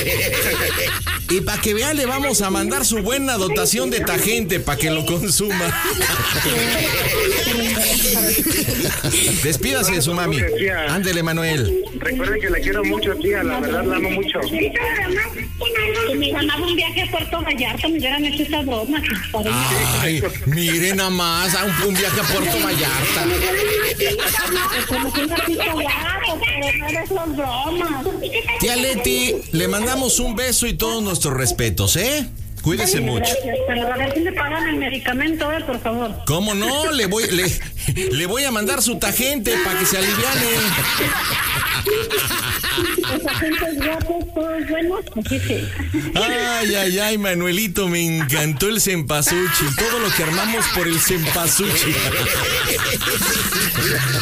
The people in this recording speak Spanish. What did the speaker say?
Y para que vea, le vamos a mandar su buena dotación de Tajente para que lo consuma. Despídase de su mami. Ándele, Manuel. Recuerde que la quiero mucho, tía. La verdad la amo mucho. Me ganaba un viaje a Puerto Vallarta, me hubieran hecho esa broma. Ay, miren nada más, un viaje a Puerto Vallarta. Tía Leti, le mandamos un beso y todos nuestros respetos, ¿eh? Cuídese mucho. Pero a ver si le pagan el medicamento, por favor. ¿Cómo no? Le voy a mandar su Tajente para que se aliviane. Los agentes guapos, todos buenos. Ay, Manuelito, me encantó el cempasúchil. Todo lo que armamos por el cempasúchil.